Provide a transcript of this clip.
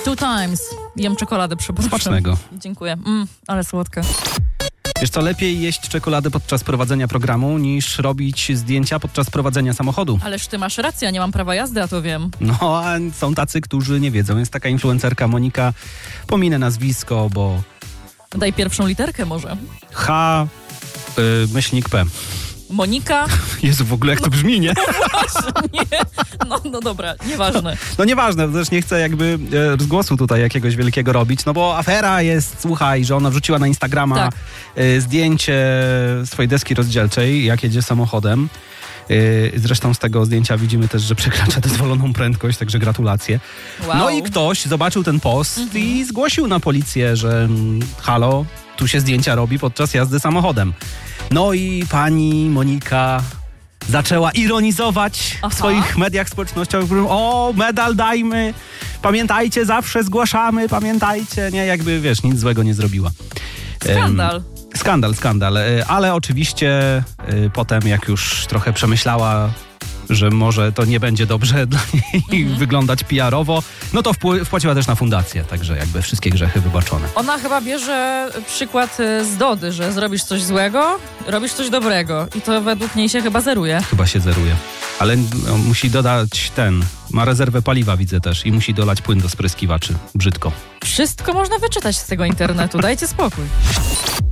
Two times. Jem czekoladę, przepraszam. Smacznego. Dziękuję. Ale słodka. Wiesz co, lepiej jeść czekoladę podczas prowadzenia programu, niż robić zdjęcia podczas prowadzenia samochodu. Ależ ty masz rację, nie mam prawa jazdy, a to wiem. No, a są tacy, którzy nie wiedzą. Jest taka influencerka Monika, pominę nazwisko, bo Daj pierwszą literkę może. H-P. Monika? Jezu, w ogóle jak to brzmi, nie? Właśnie. No dobra, nieważne. No nieważne, też nie chcę jakby rozgłosu tutaj jakiegoś wielkiego robić, no bo afera jest, słuchaj, że ona wrzuciła na Instagrama Tak. Zdjęcie swojej deski rozdzielczej, jak jedzie samochodem. Zresztą z tego zdjęcia widzimy też, że przekracza dozwoloną prędkość, także gratulacje. Wow. No i ktoś zobaczył ten post i zgłosił na policję, że halo, tu się zdjęcia robi podczas jazdy samochodem. No i pani Monika zaczęła ironizować w swoich mediach społecznościowych. O, medal dajmy, pamiętajcie, zawsze zgłaszamy, pamiętajcie. Nie, jakby, wiesz, nic złego nie zrobiła. Skandal. Ale oczywiście potem, jak już trochę przemyślała, że może to nie będzie dobrze dla niej wyglądać PR-owo, no to wpłaciła też na fundację, także jakby wszystkie grzechy wybaczone. Ona chyba bierze przykład z Dody, że zrobisz coś złego, robisz coś dobrego i to według niej się chyba zeruje. Chyba się zeruje. Ale musi dodać ma rezerwę paliwa, widzę też, i musi dolać płyn do spryskiwaczy. Brzydko. Wszystko można wyczytać z tego internetu, dajcie spokój.